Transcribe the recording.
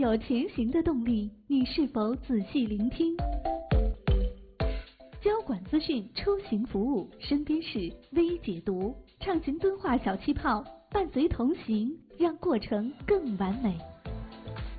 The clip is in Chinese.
有前行的动力，你是否仔细聆听？交管资讯，出行服务，身边事微解读，畅行敦化小气泡，伴随同行，让过程更完美。